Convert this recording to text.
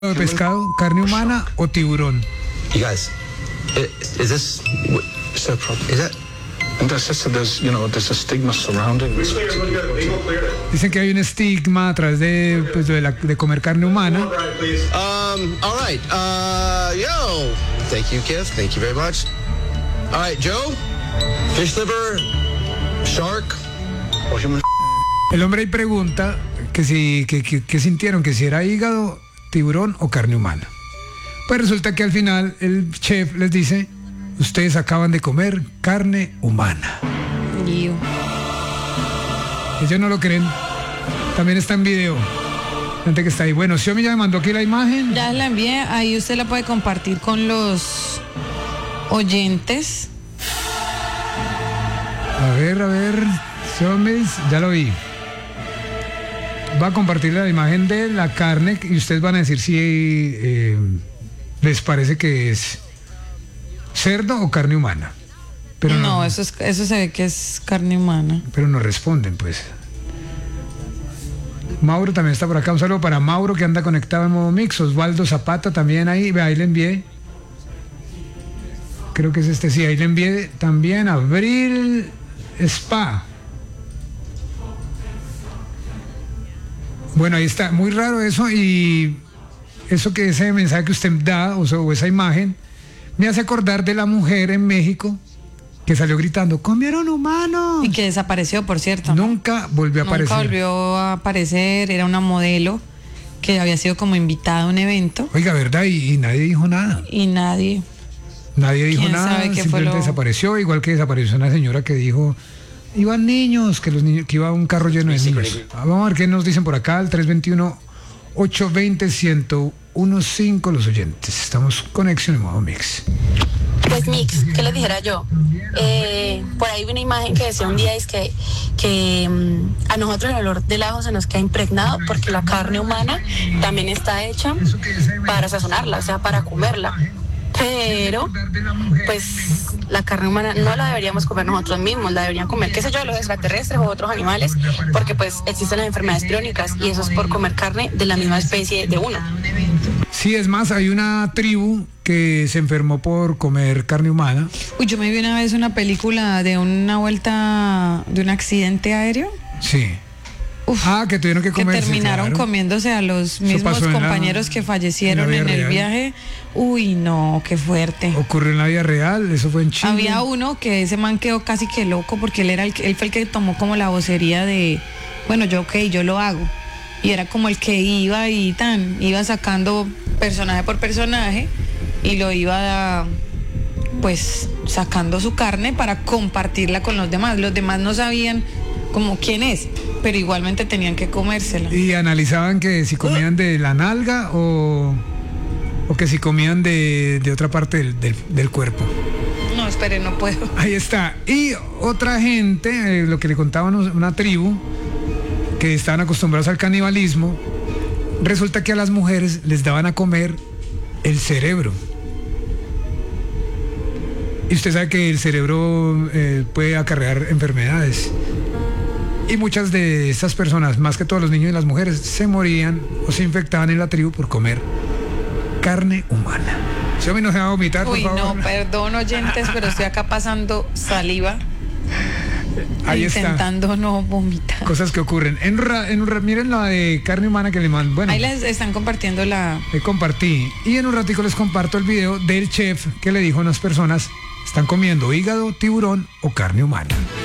de pescado, carne humana o tiburón. You guys, is this is that? There's there's a stigma surrounding this. Dicen que hay un estigma a través de, pues, de comer carne humana. All right. Yo. Thank you, Kev. Thank you very much. All right, Joe. Fish liver, shark, or human. El hombre ahí pregunta que si que sintieron, que si era hígado, tiburón o carne humana. Pues resulta que al final el chef les dice: ustedes acaban de comer carne humana. Ew. Ellos no lo creen. También está en video. Gente que está ahí. Bueno, Xiaomi ya me mandó aquí la imagen. Ya la envié, ahí usted la puede compartir con los oyentes. A ver, Xiaomi, ya lo vi. Va a compartir la imagen de la carne y ustedes van a decir si les parece que es cerdo o carne humana. Pero no, eso se ve que es carne humana. Pero no responden, pues. Mauro también está por acá. Un saludo para Mauro, que anda conectado en modo mix. Osvaldo Zapata también ahí. Ahí le envié. Creo que es este, sí. Ahí le envié también. Abril Spa. Bueno, ahí está. Muy raro eso. Y eso, que ese mensaje que usted da, o esa imagen, me hace acordar de la mujer en México que salió gritando: ¡comieron humanos! Y que desapareció, por cierto. Nunca volvió a aparecer. Nunca volvió a aparecer. Era una modelo que había sido como invitada a un evento. Oiga, ¿verdad? Y nadie dijo nada. Y nadie dijo nada, simplemente desapareció. Igual que desapareció una señora que dijo: iban niños, que iba un carro lleno de niños. Vamos a ver qué nos dicen por acá, al 321-820-1015 los oyentes. Estamos conexión en modo mix. Pues mix, ¿qué les dijera yo? Por ahí vi una imagen que decía un día es que a nosotros el olor del ajo se nos queda impregnado porque la carne humana también está hecha para sazonarla, o sea, para comerla. Pero, pues, la carne humana no la deberíamos comer nosotros mismos, la deberían comer, qué sé yo, los extraterrestres o otros animales, porque pues existen las enfermedades crónicas y eso es por comer carne de la misma especie de uno. Sí, es más, hay una tribu que se enfermó por comer carne humana. Uy, yo me vi una vez una película de una vuelta de un accidente aéreo. Sí. Uf, que tuvieron que comerse, que terminaron comiéndose a los mismos compañeros que fallecieron en el viaje. Uy, no, qué fuerte. Ocurrió en la vida real, eso fue en Chile. Había uno que ese man quedó casi que loco porque él fue el que tomó como la vocería de, bueno, yo lo hago. Y era como el que iba iba sacando personaje por personaje y lo iba pues sacando su carne para compartirla con los demás. Los demás no sabían como quién es, pero igualmente tenían que comérsela. Y analizaban que si comían de la nalga o que si comían de otra parte del cuerpo. No, espere, no puedo. Ahí está. Y otra gente, lo que le contaban, una tribu que estaban acostumbrados al canibalismo, resulta que a las mujeres les daban a comer el cerebro. Y usted sabe que el cerebro puede acarrear enfermedades. Y muchas de estas personas, más que todos los niños y las mujeres, se morían o se infectaban en la tribu por comer carne humana. ¿Sí, no se va a vomitar, por favor? No, perdón, oyentes, pero estoy acá pasando saliva. Ahí intentando está. No vomitar. Cosas que ocurren. Miren la de carne humana que le mandan. Bueno, ahí les están compartiendo la... Le compartí. Y en un ratico les comparto el video del chef que le dijo a unas personas: están comiendo hígado, tiburón o carne humana.